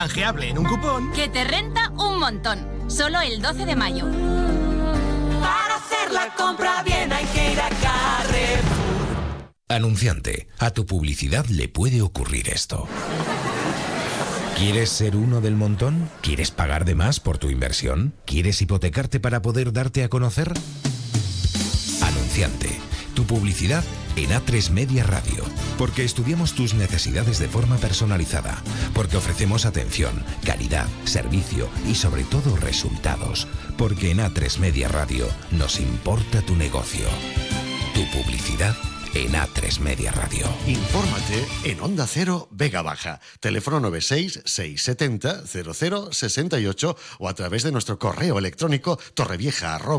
Canjeable en un cupón que te renta un montón. Solo el 12 de mayo. Para hacer la compra bien hay que ir a Carrefour. Anunciante, a tu publicidad le puede ocurrir esto. ¿Quieres ser uno del montón? ¿Quieres pagar de más por tu inversión? ¿Quieres hipotecarte para poder darte a conocer? Anunciante, tu publicidad en A3 Media Radio. Porque estudiamos tus necesidades de forma personalizada. Porque ofrecemos atención, calidad, servicio y sobre todo resultados. Porque en A3 Media Radio nos importa tu negocio. Tu publicidad en A3 Media Radio. Infórmate en Onda Cero Vega Baja. Teléfono 96 670 0068 o a través de nuestro correo electrónico torrevieja@